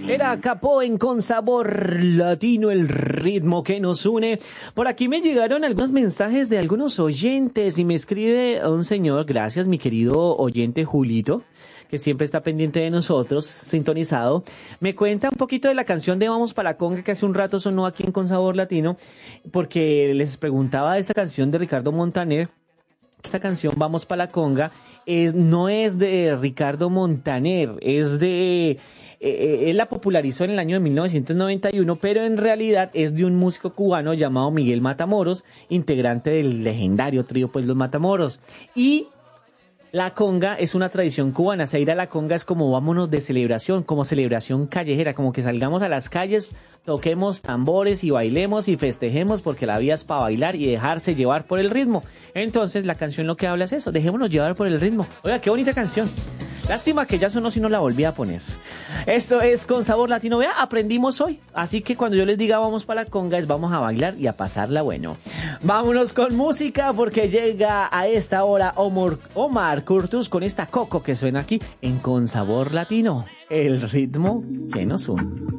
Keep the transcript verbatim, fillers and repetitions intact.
Era Capó en Con Sabor Latino, el ritmo que nos une. Por aquí me llegaron algunos mensajes de algunos oyentes y me escribe un señor, gracias mi querido oyente Julito, que siempre está pendiente de nosotros, sintonizado. Me cuenta un poquito de la canción de Vamos para la Conga que hace un rato sonó aquí en Con Sabor Latino, porque les preguntaba de esta canción de Ricardo Montaner. Esta canción Vamos para la Conga es, no es de Ricardo Montaner, es de... Eh, él la popularizó en el año de mil novecientos noventa y uno, pero en realidad es de un músico cubano llamado Miguel Matamoros, integrante del legendario trío pues Los Matamoros. Y la conga es una tradición cubana. Se ir a la conga es como vámonos de celebración, como celebración callejera, como que salgamos a las calles, toquemos tambores y bailemos y festejemos, porque la vida es para bailar y dejarse llevar por el ritmo. Entonces la canción lo que habla es eso, dejémonos llevar por el ritmo. Oiga, qué bonita canción. Lástima que ya sonó si no la volví a poner. Esto es Con Sabor Latino. Vea, aprendimos hoy. Así que cuando yo les diga vamos para la conga es vamos a bailar y a pasarla bueno. Vámonos con música porque llega a esta hora Omar, Omar Curtus con esta Coco que suena aquí en Con Sabor Latino. El ritmo que nos une.